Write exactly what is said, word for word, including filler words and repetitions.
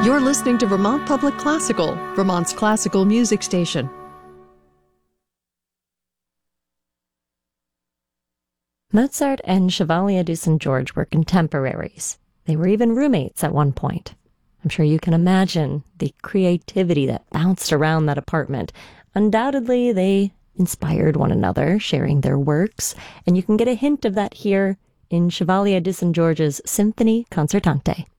You're listening to Vermont Public Classical, Vermont's classical music station. Mozart and Chevalier de Saint George were contemporaries. They were even roommates at one point. I'm sure you can imagine the creativity that bounced around that apartment. Undoubtedly, they inspired one another, sharing their works, and you can get a hint of that here in Chevalier de Saint George's Symphonie Concertante.